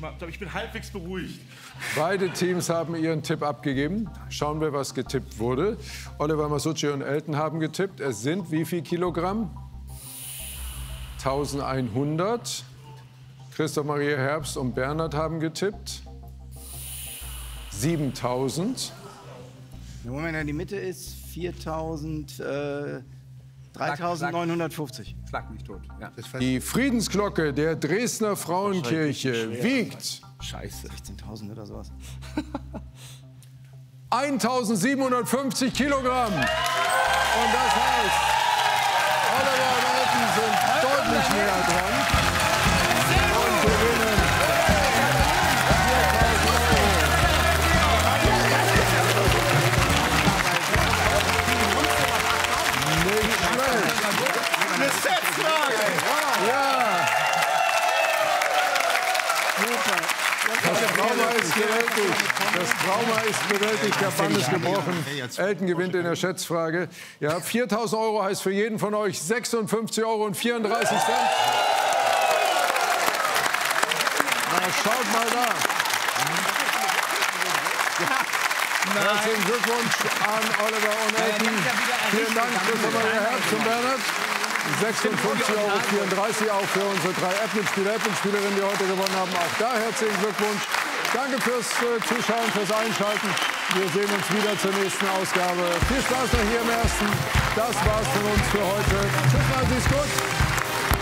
ich bin halbwegs beruhigt. Beide Teams haben ihren Tipp abgegeben. Schauen wir, was getippt wurde. Oliver Masucci und Elton haben getippt. Es sind wie viel Kilogramm? 1100. Christoph Maria Herbst und Bernhard haben getippt. 7000. Moment, die Mitte ist 3950. Schlag mich tot. Ja. Die Friedensglocke der Dresdner Frauenkirche wiegt... Scheiße. 16.000 oder sowas. 1750 Kilogramm. Und das heißt, Oliver und Elton sind deutlich näher dran. Und gewinnen 4.000 €. Nicht schlecht. Eine Schätzfrage. Ja. Das Trauma ist bewältigt, der Bann ist gebrochen. Elton gewinnt in der Schätzfrage. Ja, 4.000 € heißt für jeden von euch 56,34 €. Na, schaut mal da. Herzlichen Glückwunsch an Oliver und Elton. Vielen Dank, Christoph Maria Herbst und Bernhard. 56,34 € auch für unsere 3 Erdbebenspieler, die heute gewonnen haben. Auch da herzlichen Glückwunsch. Danke fürs Zuschauen, fürs Einschalten. Wir sehen uns wieder zur nächsten Ausgabe. Viel Spaß noch hier im Ersten. Das war's von uns für heute. Tschüss, machen Sie es gut.